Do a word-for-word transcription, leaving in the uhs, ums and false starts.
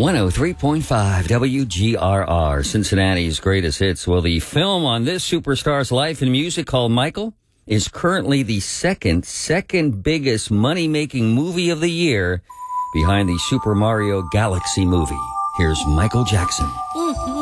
one oh three point five W G R R, Cincinnati's greatest hits. Well, the film on this superstar's life and music called Michael is currently the second, second biggest money-making movie of the year behind the Super Mario Galaxy movie. Here's Michael Jackson. Mm-hmm.